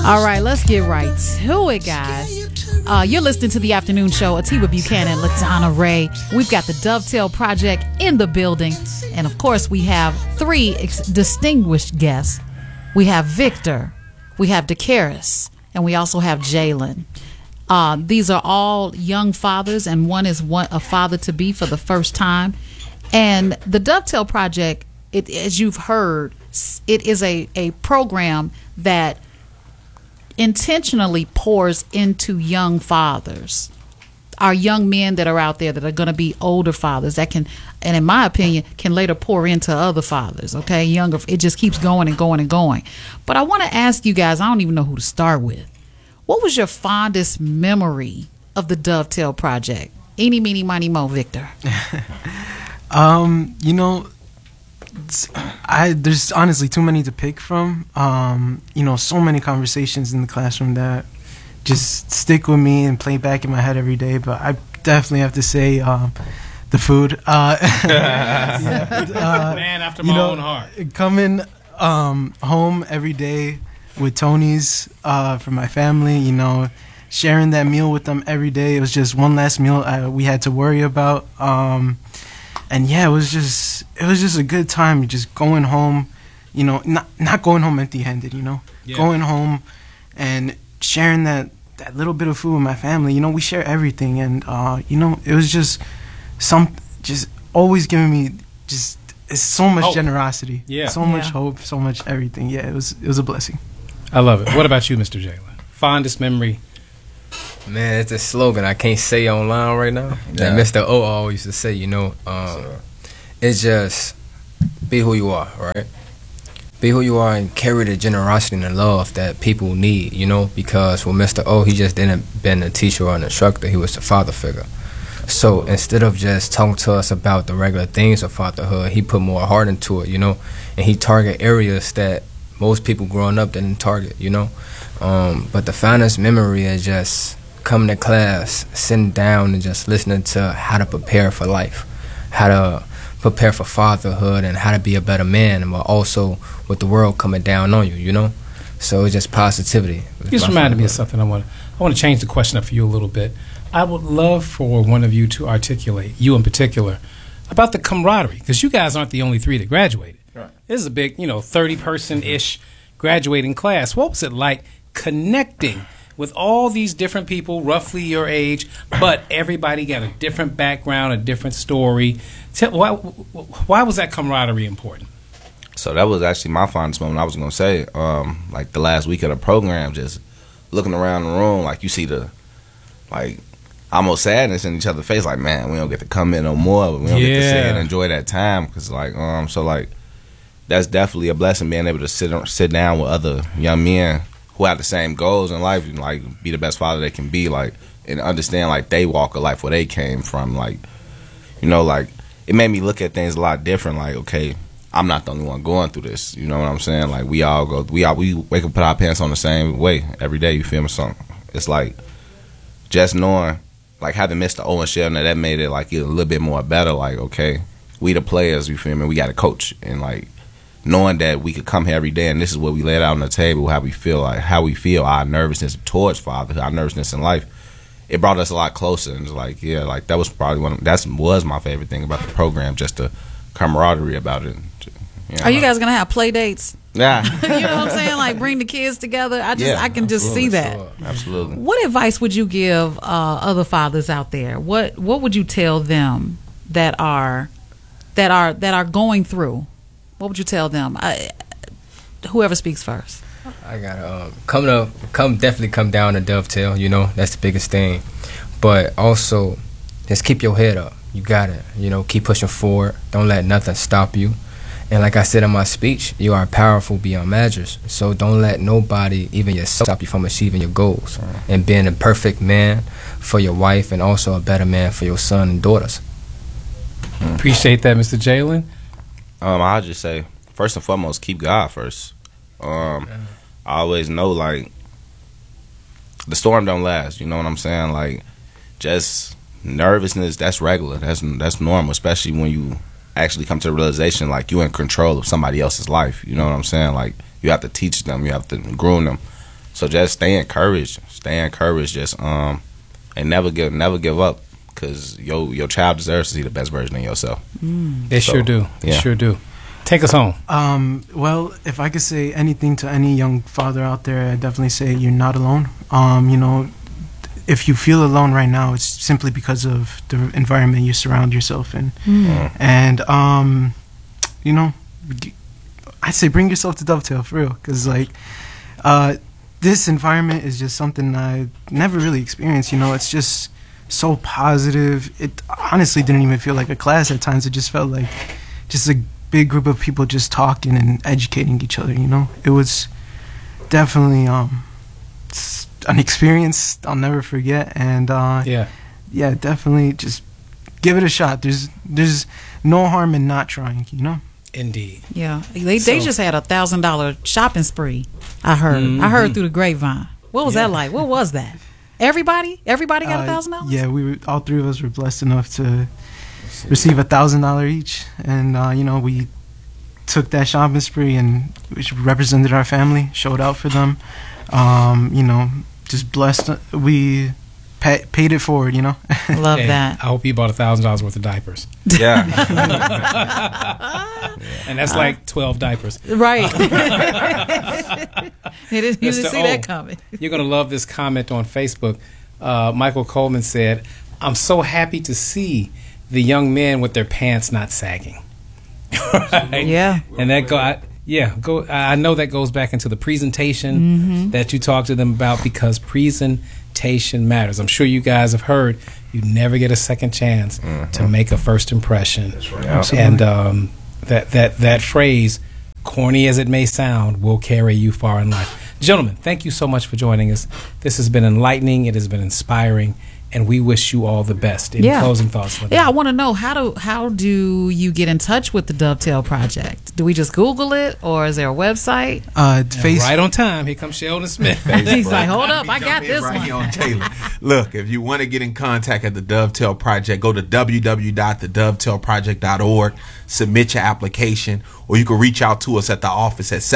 All right, let's get right to it, guys. You're listening to the afternoon show. Atiba Buchanan, LaDonna Ray. We've got the Dovetail Project in the building. And of course, we have three distinguished guests. We have Victor, we have DeCaris, and we also have Jalen. These are all young fathers, and one is a father-to-be for the first time. And the Dovetail Project, as you've heard, it is a program that intentionally pours into young fathers, our young men that are out there that are going to be older fathers that can, and in my opinion, can later pour into other fathers. Okay, younger. It just keeps going and going and going. But I want to ask you guys, I don't even know who to start with. What was your fondest memory of the Dovetail Project? Eeny, meeny, miny, mo, Victor. You know, there's honestly too many to pick from. You know, so many conversations in the classroom that just stick with me and play back in my head every day. But I definitely have to say the food. Man after my own heart. Coming home every day with Tony's for my family, you know, sharing that meal with them every day. It was just one less meal we had to worry about. And yeah, it was just a good time. Just going home, you know, not going home empty-handed, you know, going home and sharing that little bit of food with my family. You know, we share everything, and you know, it was just always giving me it's so much generosity, so much hope, so much everything. Yeah, it was a blessing. I love it. What about you, Mr. Jalen? Fondest memory? Man, it's a slogan I can't say online right now. Yeah. And Mr. O always used to say, you know, it's just be who you are, right? Be who you are and carry the generosity and the love that people need, you know, because with Mr. O, he just didn't been a teacher or an instructor. He was a father figure. So instead of just talking to us about the regular things of fatherhood, he put more heart into it, you know, and he target areas that most people growing up didn't target, you know. But the fondest memory is just coming to class, sitting down and just listening to how to prepare for life, how to prepare for fatherhood and how to be a better man, but also with the world coming down on you, you know? So it's just positivity. You just reminded me of something. I want to change the question up for you a little bit. I would love for one of you to articulate, you in particular, about the camaraderie, because you guys aren't the only three that graduated. Right. This is a big, 30-person-ish graduating class. What was it like connecting with all these different people, roughly your age, but everybody got a different background, a different story? Why was that camaraderie important? So that was actually my fondest moment. I was going to say, like the last week of the program, just looking around the room, like you see the, like, almost sadness in each other's face, like, man, we don't get to come in no more, but we don't get to sit and enjoy that time, because, like, so, like, that's definitely a blessing, being able to sit down with other young men who have the same goals in life and, like, be the best father they can be, like, and understand, like, they walk a life where they came from, like, you know, like, it made me look at things a lot different, like, okay, I'm not the only one going through this, you know what I'm saying? Like, we wake up, put our pants on the same way every day, you feel me? So it's like, just knowing, like, having Mr. O and Sheldon, that made it, like, a little bit more better, like, okay, we the players, you feel me? We got a coach, and, like, knowing that we could come here every day and this is what we laid out on the table, how we feel, our nervousness towards fatherhood, our nervousness in life, it brought us a lot closer. And it's like, yeah, like, that was probably was my favorite thing about the program, just the camaraderie about it. You know? Are you guys gonna have play dates? Yeah. You know what I'm saying? Like, bring the kids together. I can just see that. Sure. Absolutely. What advice would you give other fathers out there? What would you tell them that are going through? What would you tell them? Whoever speaks first. I gotta definitely come down to Dovetail. You know, that's the biggest thing. But also, just keep your head up. You gotta, keep pushing forward. Don't let nothing stop you. And like I said in my speech, you are powerful beyond measures. So don't let nobody, even yourself, stop you from achieving your goals and being a perfect man for your wife and also a better man for your son and daughters. Appreciate that, Mr. Jalen. I'll just say, first and foremost, keep God first. I always know, like, the storm don't last. You know what I'm saying? Like, just nervousness, that's regular. That's normal, especially when you actually come to the realization, like, you're in control of somebody else's life. You know what I'm saying? Like, you have to teach them. You have to groom them. So just stay encouraged. Just and never give up, because your child deserves to see the best version of yourself. They sure do. They sure do. Take us home. Well, if I could say anything to any young father out there, I'd definitely say you're not alone. You know, if you feel alone right now, it's simply because of the environment you surround yourself in. And you know, I'd say bring yourself to Dovetail for real, because like this environment is just something I never really experienced. You know, it's just so positive. It honestly didn't even feel like a class at times. It just felt like just a big group of people just talking and educating each other. You know, it was definitely an experience I'll never forget. And yeah, definitely just give it a shot. There's no harm in not trying. You know. Indeed. Yeah, they just had $1,000 shopping spree. I heard through the grapevine. What was that like? What was that? Everybody got $1,000. Yeah, all three of us were blessed enough to receive $1,000 each, and you know, we took that shopping spree and which represented our family, showed out for them. You know, just blessed. We paid it forward. You know. Love that. I hope you bought $1,000 worth of diapers. Yeah. And that's like 12 diapers. Right. You didn't see that coming. You're going to love this comment on Facebook. Michael Coleman said, "I'm so happy to see the young men with their pants not sagging." Right? Yeah. And that I know that goes back into the presentation that you talked to them about, because presentation matters. I'm sure you guys have heard you never get a second chance to make a first impression. That's right. And that phrase, corny as it may sound, will carry you far in life. Gentlemen, thank you so much for joining us. This has been enlightening. It has been inspiring. And we wish you all the best. Any closing thoughts? Yeah, I want to know, how do you get in touch with the Dovetail Project? Do we just Google it, or is there a website? Right on time. Here comes Sheldon Smith. He's like, hold up, I got this right one. Here on Taylor. Look, if you want to get in contact at the Dovetail Project, go to www.thedovetailproject.org, submit your application, or you can reach out to us at the office at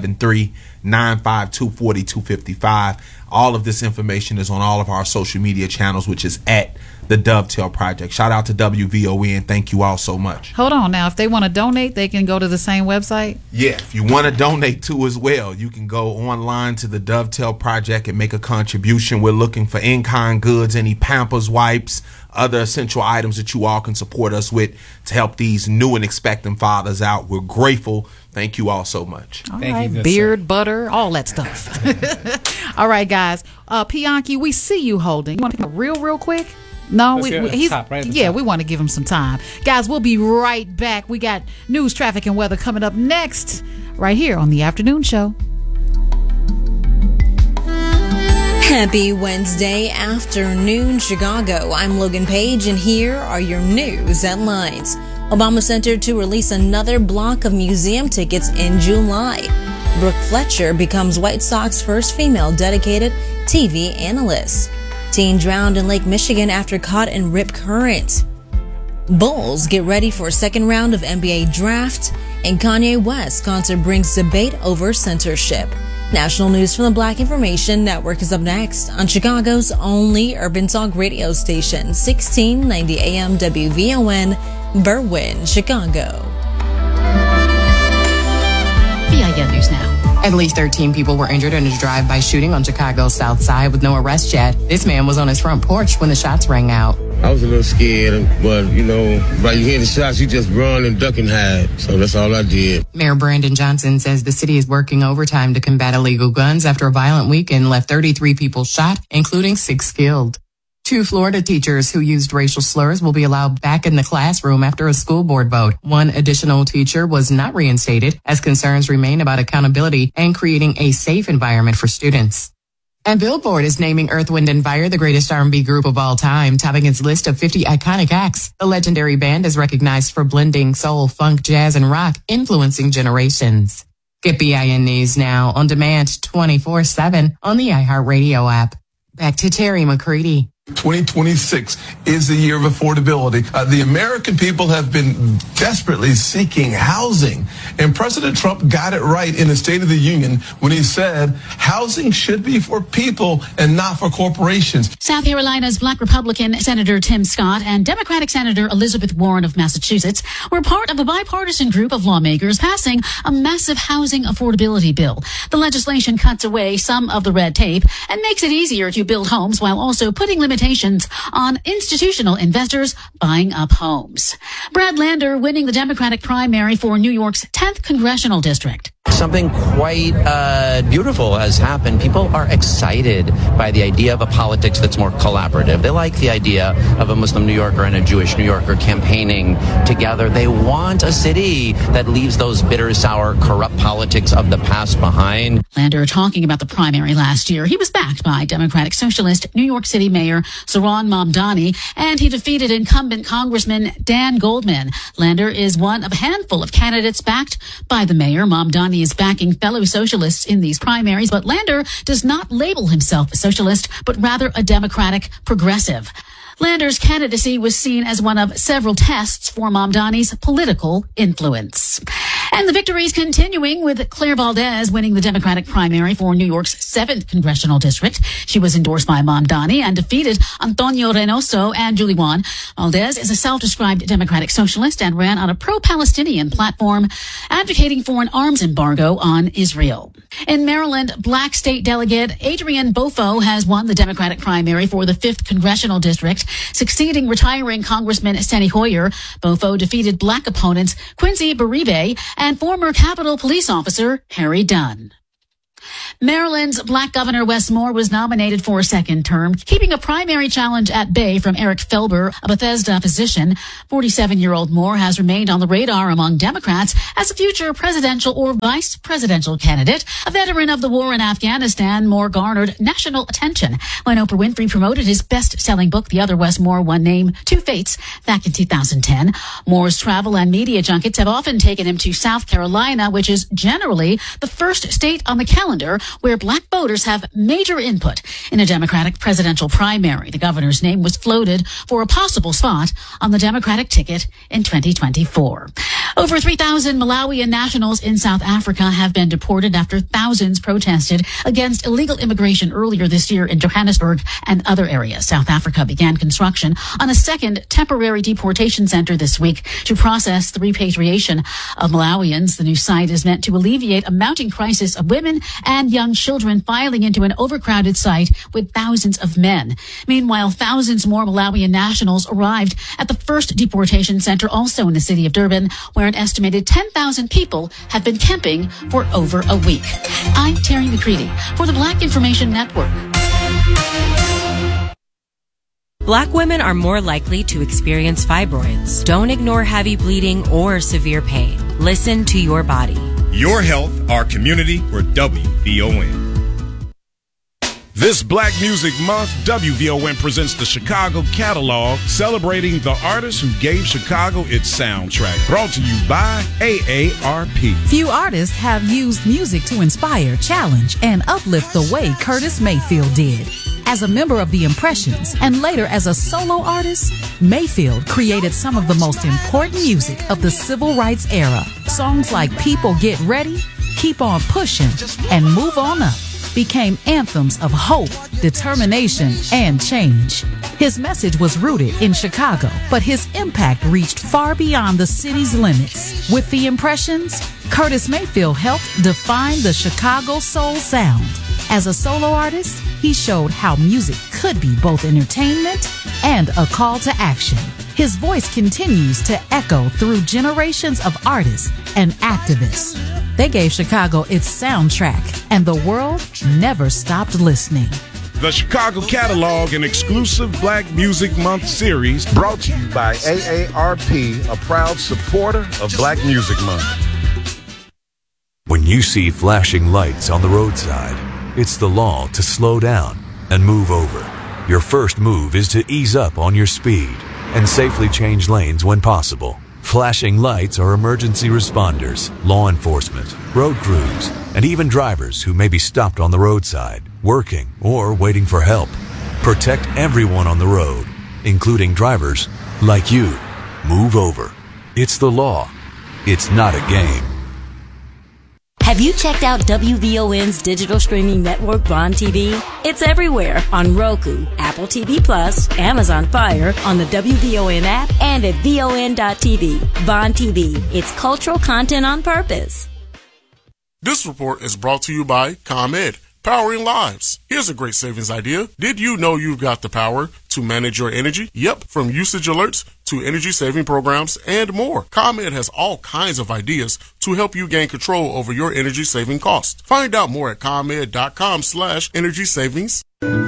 773-952-4255. All of this information is on all of our social media channels, which is at the Dovetail Project. Shout out to WVON. Thank you all so much. Hold on now. If they want to donate, they can go to the same website? Yeah, if you want to donate too as well, you can go online to the Dovetail Project and make a contribution. We're looking for in-kind goods, any Pampers, wipes, other essential items that you all can support us with to help these new and expectant fathers out. We're grateful. Thank you all so much. All Thank right. you, Beard, butter, all that stuff. All right, guys. Pianki, we see you holding. You want to pick up real quick? No, he's top, right at the top. We want to give him some time. Guys, we'll be right back. We got news, traffic, and weather coming up next, right here on the Afternoon Show. Happy Wednesday afternoon, Chicago. I'm Logan Page, and here are your news headlines. Obama Center to release another block of museum tickets in July. Brooke Fletcher becomes White Sox first female dedicated TV analyst. Teen drowned in Lake Michigan after caught in rip current. Bulls get ready for a second round of NBA draft. And Kanye West concert brings debate over censorship. National news from the Black Information Network is up next on Chicago's only urban talk radio station, 1690 AM WVON, Berwyn, Chicago. VIN News Now. At least 13 people were injured in a drive-by shooting on Chicago's South Side with no arrest yet. This man was on his front porch when the shots rang out. I was a little scared, but, by you hear the shots, you just run and duck and hide. So that's all I did. Mayor Brandon Johnson says the city is working overtime to combat illegal guns after a violent weekend left 33 people shot, including 6 killed. 2 Florida teachers who used racial slurs will be allowed back in the classroom after a school board vote. 1 additional teacher was not reinstated as concerns remain about accountability and creating a safe environment for students. And Billboard is naming Earth, Wind & Fire the greatest R&B group of all time, topping its list of 50 iconic acts. The legendary band is recognized for blending soul, funk, jazz, and rock, influencing generations. Get BIN News Now on demand 24/7 on the iHeartRadio app. Back to Terry McCready. 2026 is the year of affordability. The American people have been desperately seeking housing, and President Trump got it right in the State of the Union when he said housing should be for people and not for corporations. South Carolina's Black Republican Senator Tim Scott and Democratic Senator Elizabeth Warren of Massachusetts were part of a bipartisan group of lawmakers passing a massive housing affordability bill. The legislation cuts away some of the red tape and makes it easier to build homes while also putting limitations on institutional investors buying up homes. Brad Lander winning the Democratic primary for New York's 10th congressional district. Something quite beautiful has happened. People are excited by the idea of a politics that's more collaborative. They like the idea of a Muslim New Yorker and a Jewish New Yorker campaigning together. They want a city that leaves those bitter, sour, corrupt politics of the past behind. Lander talking about the primary last year. He was backed by Democratic Socialist New York City Mayor Zohran Mamdani, and he defeated incumbent Congressman Dan Goldman. Lander is one of a handful of candidates backed by the mayor. Mamdani is backing fellow socialists in these primaries, but Lander does not label himself a socialist, but rather a Democratic progressive. Lander's candidacy was seen as one of several tests for Mamdani's political influence. And the victory is continuing with Claire Valdez winning the Democratic primary for New York's 7th congressional district. She was endorsed by Mamdani and defeated Antonio Reynoso and Julie Wan. Valdez is a self-described Democratic socialist and ran on a pro-Palestinian platform advocating for an arms embargo on Israel. In Maryland, Black state delegate Adrian Bofo has won the Democratic primary for the 5th congressional district, succeeding retiring Congressman Steny Hoyer. Bofo defeated Black opponents Quincy Beribe and former Capitol Police officer Harry Dunn. Maryland's Black Governor Wes Moore was nominated for a second term, keeping a primary challenge at bay from Eric Felber, a Bethesda physician. 47-year-old Moore has remained on the radar among Democrats as a future presidential or vice presidential candidate. A veteran of the war in Afghanistan, Moore garnered national attention when Oprah Winfrey promoted his best-selling book, The Other Wes Moore, One Name, Two Fates, back in 2010. Moore's travel and media junkets have often taken him to South Carolina, which is generally the first state on the calendar where Black voters have major input in a Democratic presidential primary. The governor's name was floated for a possible spot on the Democratic ticket in 2024. Over 3,000 Malawian nationals in South Africa have been deported after thousands protested against illegal immigration earlier this year in Johannesburg and other areas. South Africa began construction on a second temporary deportation center this week to process the repatriation of Malawians. The new site is meant to alleviate a mounting crisis of women and young children filing into an overcrowded site with thousands of men. Meanwhile, thousands more Malawian nationals arrived at the first deportation center, also in the city of Durban, where an estimated 10,000 people have been camping for over a week. I'm Terry McCready for the Black Information Network. Black women are more likely to experience fibroids. Don't ignore heavy bleeding or severe pain. Listen to your body. Your health, our community, or WVON. This Black Music Month, WVON presents the Chicago Catalog, celebrating the artists who gave Chicago its soundtrack. Brought to you by AARP. Few artists have used music to inspire, challenge, and uplift the way Curtis Mayfield did. As a member of the Impressions and later as a solo artist, Mayfield created some of the most important music of the civil rights era. Songs like People Get Ready, Keep On Pushing, and Move On Up became anthems of hope, determination, and change. His message was rooted in Chicago, but his impact reached far beyond the city's limits. With the Impressions, Curtis Mayfield helped define the Chicago soul sound. As a solo artist, he showed how music could be both entertainment and a call to action. His voice continues to echo through generations of artists and activists. They gave Chicago its soundtrack, and the world never stopped listening. The Chicago Catalog, an exclusive Black Music Month series, brought to you by AARP, a proud supporter of Black Music Month. When you see flashing lights on the roadside, it's the law to slow down and move over. Your first move is to ease up on your speed and safely change lanes when possible. Flashing lights are emergency responders, law enforcement, road crews, and even drivers who may be stopped on the roadside, working or waiting for help. Protect everyone on the road, including drivers like you. Move over. It's the law. It's not a game. Have you checked out WVON's digital streaming network, Vaughn TV? It's everywhere on Roku, Apple TV Plus, Amazon Fire, on the WVON app, and at VON.TV. Vaughn TV. It's cultural content on purpose. This report is brought to you by ComEd, powering lives. Here's a great savings idea. Did you know you've got the power to manage your energy? Yep, from usage alerts to energy saving programs and more. ComEd has all kinds of ideas to help you gain control over your energy saving costs. Find out more at ComEd.com/energy savings.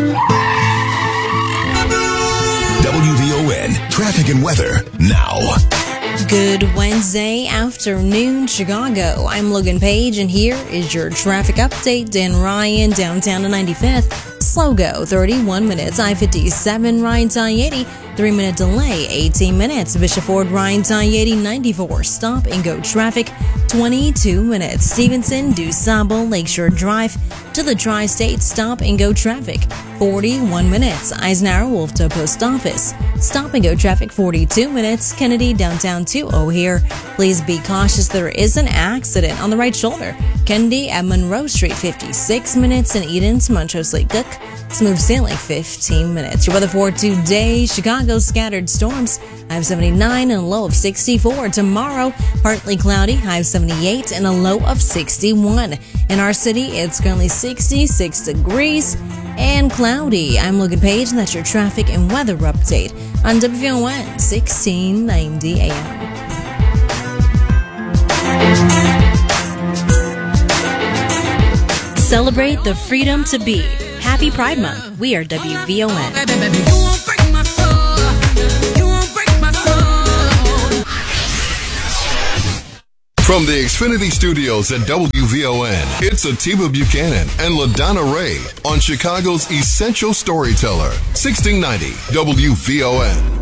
WVON traffic and weather now. Good Wednesday afternoon, Chicago. I'm Logan Page, and here is your traffic update. Dan Ryan, downtown to 95th. Slow go, 31 minutes. I-57, Ryan's I-80, 3-minute delay, 18 minutes. Bishop Ford, Ryan's I-80, 94. Stop and go traffic, 22 minutes. Stevenson, DuSable, Lakeshore Drive to the Tri-State, stop and go traffic, 41 minutes. Eisenhower, Wolftown Post Office, stop and go traffic, 42 minutes. Kennedy, downtown to O'Hare. Please be cautious. There is an accident on the right shoulder. Kennedy at Monroe Street, 56 minutes. And Eden's, Montrose Lake Cook, smooth sailing, 15 minutes. Your weather for today, Chicago, scattered storms, high of 79 and a low of 64. Tomorrow, partly cloudy, high of 78 and a low of 61. In our city, it's currently 66 degrees and cloudy. I'm Logan Page, and that's your traffic and weather update on WVON 1690 AM. Celebrate the freedom to be. Happy Pride Month. We are WVON. From the Xfinity Studios at WVON, it's Atiba Buchanan and LaDonna Ray on Chicago's Essential Storyteller, 1690 WVON.